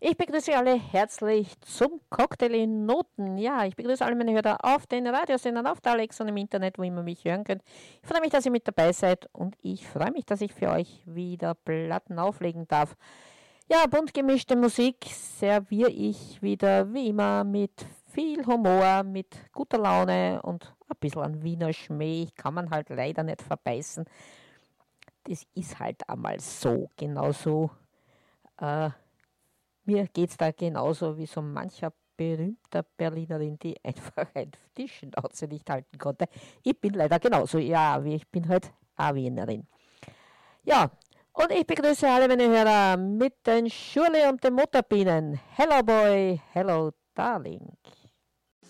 Ich begrüße alle herzlich zum Cocktail in Noten. Ja, ich begrüße alle meine Hörer auf den Radiosendern, auf der Alexa und im Internet, wo immer mich hören könnt. Ich freue mich, dass ihr mit dabei seid und ich freue mich, dass ich für euch wieder Platten auflegen darf. Ja, bunt gemischte Musik serviere ich wieder wie immer mit viel Humor, mit guter Laune und ein bisschen an Wiener Schmäh. Ich kann man halt leider nicht verbeißen. Das ist halt einmal so, genauso. Äh, Mir geht es da genauso wie so mancher berühmter Berlinerin, die einfach die Schnauze nicht halten konnte. Ich bin leider genauso, ja, wie ich bin halt auch Wienerin. Ja, und ich begrüße alle meine Hörer mit den Schurle und den Mutterbienen. Hello Boy, hello Darling.